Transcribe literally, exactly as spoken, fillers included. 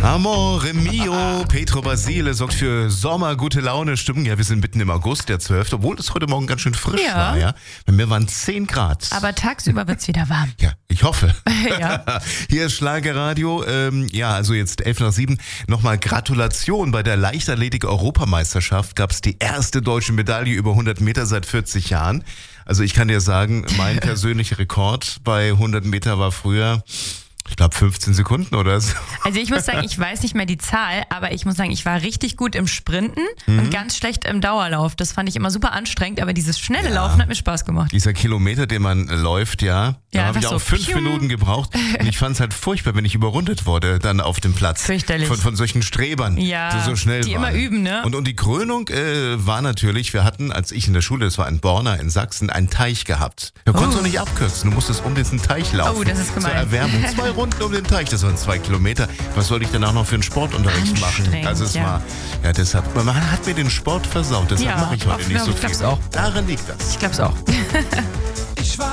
Amore mio, Petro Basile sorgt für Sommer, gute Laune, Stimmung. Ja, wir sind mitten im August, der zwölfte, obwohl es heute Morgen ganz schön frisch Ja. war. Ja, bei mir waren zehn Grad. Aber tagsüber wird's wieder warm. Ja, ich hoffe. Ja. Hier ist Schlagerradio. Ähm, ja, also jetzt elf nach sieben. Nochmal Gratulation. Bei der Leichtathletik-Europameisterschaft gab es die erste deutsche Medaille über hundert Meter seit vierzig Jahren. Also ich kann dir sagen, mein persönlicher Rekord bei hundert Meter war früher, ich glaube, fünfzehn Sekunden oder so. Also ich muss sagen, ich weiß nicht mehr die Zahl, aber ich muss sagen, ich war richtig gut im Sprinten mhm. und ganz schlecht im Dauerlauf. Das fand ich immer super anstrengend, aber dieses schnelle Ja. Laufen hat mir Spaß gemacht. Dieser Kilometer, den man äh, läuft, ja, da Ja, habe ich einfach auch so, fünf pium. Minuten gebraucht. Und ich fand es halt furchtbar, wenn ich überrundet wurde, dann auf dem Platz. Fürchterlich. Von, von solchen Strebern, Ja, die so schnell die waren. immer üben, ne? Und, und die Krönung äh, war natürlich, wir hatten, als ich in der Schule, das war in Borna in Sachsen, einen Teich gehabt. Da konntest du Oh. nicht abkürzen, du musstest um diesen Teich laufen. Oh, das ist gemein. Zur Erwärmung. Zwei Runden um den Teich, das waren zwei Kilometer. Was soll ich danach noch für einen Sportunterricht machen? Anstrengend, Also es ja. war, ja deshalb, man hat mir den Sport versaut, deshalb Ja, mache ich heute auf- nicht so ich viel. glaub's auch. Daran liegt das. Ich glaub's auch. Ich war